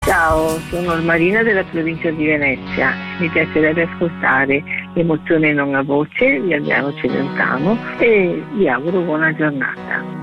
Ciao, sono Marina della provincia di Venezia. Mi piacerebbe ascoltare Emozione non a voce di Adriano Celentano e vi auguro buona giornata.